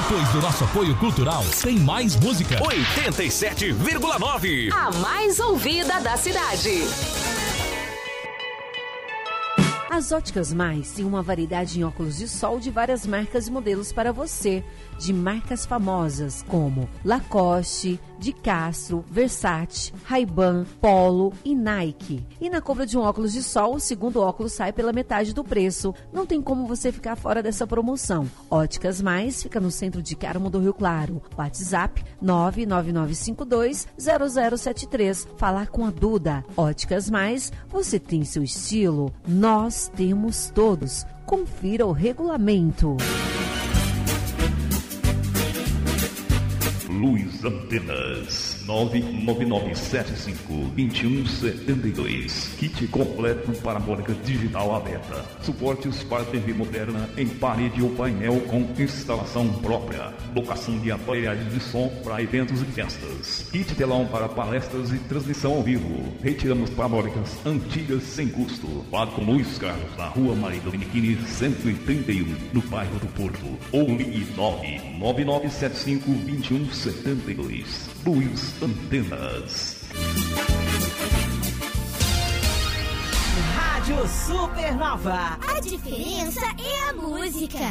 Depois do nosso apoio cultural, tem mais música. 87,9. A mais ouvida da cidade. As Óticas Mais têm uma variedade em óculos de sol de várias marcas e modelos para você, de marcas famosas como Lacoste, de Castro, Versace, Ray-Ban, Polo e Nike. E na compra de um óculos de sol, o segundo óculos sai pela metade do preço. Não tem como você ficar fora dessa promoção. Óticas Mais fica no centro de Carmo do Rio Claro. WhatsApp 999520073. Falar com a Duda. Óticas Mais, você tem seu estilo, nós temos todos. Confira o regulamento. Luz Antenas 99975-2172. Kit completo parabólica digital aberta. Suportes para TV moderna em parede ou painel com instalação própria. Locação de aparelhagens de som para eventos e festas. Kit telão para palestras e transmissão ao vivo. Retiramos parabólicas antigas sem custo. Fale com Luiz Carlos na Rua Maria Dominiquini 131, no bairro do Porto. Ou ligue 99975-2172. Luz Antenas. Rádio Supernova. A diferença é a música.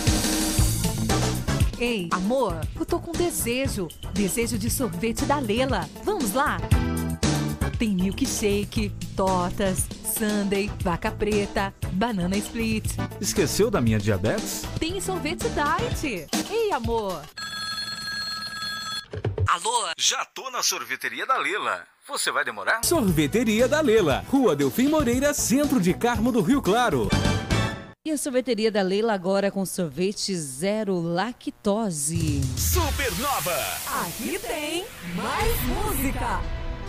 Ei, amor, eu tô com desejo de sorvete da Lela. Vamos lá? Tem milkshake, tortas, sundae, vaca preta, banana split. Esqueceu da minha diabetes? Tem sorvete diet. Ei, amor. Alô? Já tô na sorveteria da Lela. Você vai demorar? Sorveteria da Lela, Rua Delfim Moreira, centro de Carmo do Rio Claro. E a sorveteria da Leila agora com sorvete zero lactose. Supernova. Aqui tem mais música.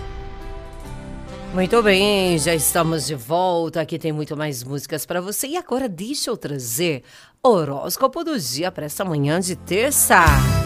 Muito bem, já estamos de volta. Aqui tem muito mais músicas para você. E agora deixa eu trazer horóscopo do dia para essa manhã de terça.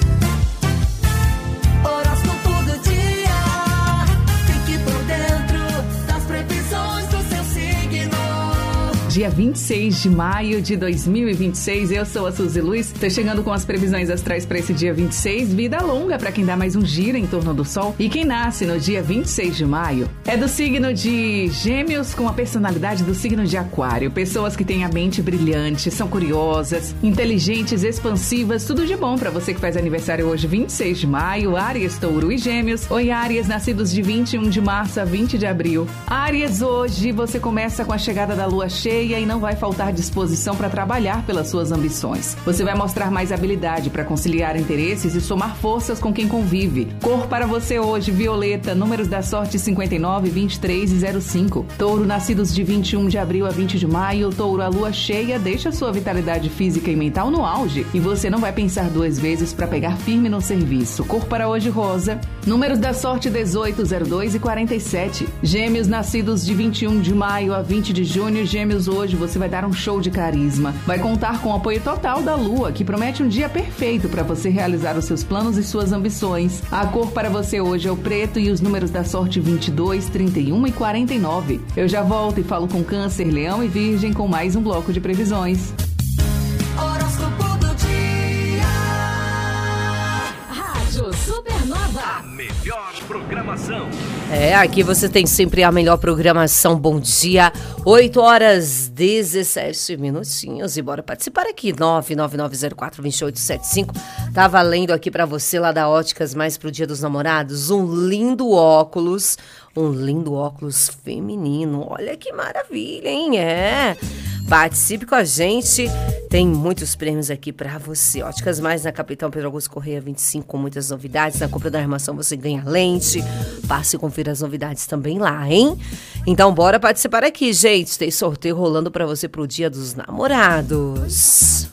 Horóscopo do dia. Fique por dentro das previsões do seu signo. Dia 26 de maio de 2026, eu sou a Suzy Luiz, tô chegando com as previsões astrais para esse dia 26, vida longa para quem dá mais um giro em torno do Sol. E quem nasce no dia 26 de maio é do signo de Gêmeos com a personalidade do signo de Aquário. Pessoas que têm a mente brilhante, são curiosas, inteligentes, expansivas, tudo de bom para você que faz aniversário hoje, 26 de maio, Áries, Touro e Gêmeos. Oi, Áries, nascidos de 21 de março a 20 de abril. Áries, hoje você começa com a chegada da lua cheia e não vai faltar disposição para trabalhar pelas suas ambições. Você vai mostrar mais habilidade para conciliar interesses e somar forças com quem convive. Cor para você hoje, violeta, números da sorte 59, 23 e 05. Touro, nascidos de 21 de abril a 20 de maio. Touro, a lua cheia deixa sua vitalidade física e mental no auge e você não vai pensar duas vezes para pegar firme no serviço. Cor para hoje, rosa, números da sorte 18, 02 e 47. Gêmeos, nascidos de 21 de maio a 20 de junho. Gêmeos, hoje você vai dar um show de carisma. Vai contar com o apoio total da Lua, que promete um dia perfeito para você realizar os seus planos e suas ambições. A cor para você hoje é o preto e os números da sorte 22, 31 e 49. Eu já volto e falo com Câncer, Leão e Virgem com mais um bloco de previsões. Horóscopo do dia. Rádio Supernova. A melhor programação. Aqui você tem sempre a melhor programação. Bom dia, 8 horas 17 minutinhos e bora participar aqui, 999042875. Tá valendo aqui pra você lá da Óticas Mais pro Dia dos Namorados, um lindo óculos feminino. Olha que maravilha, hein? Participe com a gente, tem muitos prêmios aqui pra você. Óticas Mais na Capitão Pedro Augusto Correia 25, com muitas novidades. Na compra da armação você ganha lente. Passe e confira as novidades também lá, hein? Então bora participar aqui, gente. Tem sorteio rolando pra você pro Dia dos Namorados.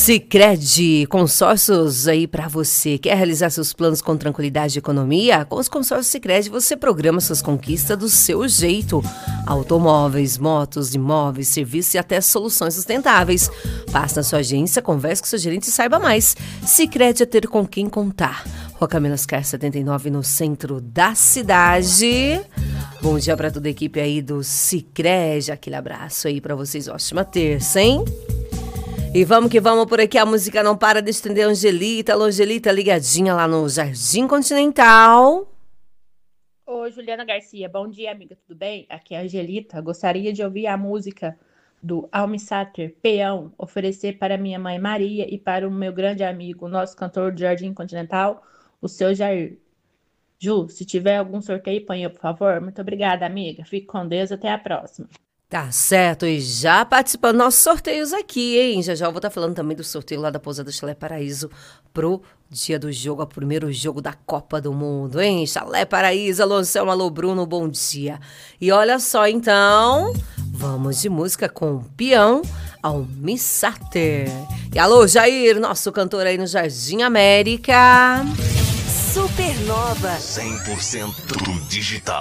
Sicredi, consórcios aí para você. Quer realizar seus planos com tranquilidade e economia? Com os consórcios Sicredi você programa suas conquistas do seu jeito. Automóveis, motos, imóveis, serviços e até soluções sustentáveis. Passe na sua agência, converse com seu gerente e saiba mais. Sicredi é ter com quem contar. Rua Camilo Ascar 79, no centro da cidade. Bom dia para toda a equipe aí do Sicredi. Aquele abraço aí para vocês. Ótima terça, hein? E vamos que vamos por aqui, a música não para de estender. Angelita, alô Angelita, ligadinha lá no Jardim Continental. Oi, Juliana Garcia, bom dia, amiga, tudo bem? Aqui é a Angelita, gostaria de ouvir a música do Almi Sater, Peão, oferecer para minha mãe Maria e para o meu grande amigo, nosso cantor do Jardim Continental, o seu Jair. Ju, se tiver algum sorteio, põe, por favor. Muito obrigada, amiga, fique com Deus, até a próxima. Tá certo, e já participando dos nossos sorteios aqui, hein? Já eu vou estar falando também do sorteio lá da Pousada Chalé Paraíso pro dia do jogo, o primeiro jogo da Copa do Mundo, hein? Chalé Paraíso, alô Selma, alô Bruno, bom dia. E olha só, então, vamos de música com o Peão, Almi Sater. E alô Jair, nosso cantor aí no Jardim América. Supernova 100% digital.